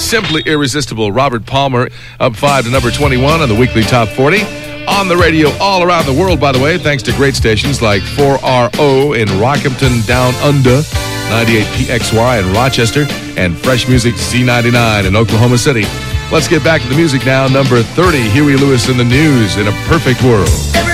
Simply Irresistible. Robert Palmer up 5 to number 21 on the weekly top 40. On the radio all around the world, by the way, thanks to great stations like 4RO in Rockhampton Down Under, 98 PXY in Rochester, and Fresh Music C99 in Oklahoma City. Let's get back to the music now. Number 30, Huey Lewis in the News, In a Perfect World.